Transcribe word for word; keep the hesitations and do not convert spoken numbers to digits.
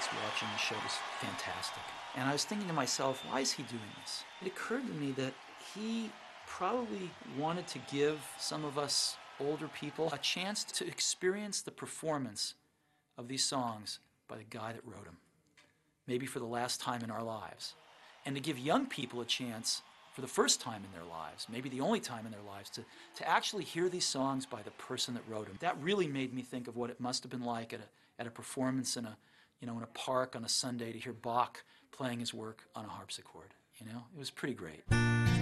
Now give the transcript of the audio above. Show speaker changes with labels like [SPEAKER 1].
[SPEAKER 1] audience watching the show was fantastic. And I was thinking to myself, why is he doing this? It occurred to me that he probably wanted to give some of us older people a chance to experience the performance of these songs by the guy that wrote them, maybe for the last time in our lives, and to give young people a chance for the first time in their lives, maybe the only time in their lives, to, to actually hear these songs by the person that wrote them. That really made me think of what it must have been like at a, at a performance in a, you know, in a park on a Sunday to hear Bach playing his work on a harpsichord. You know, it was pretty great.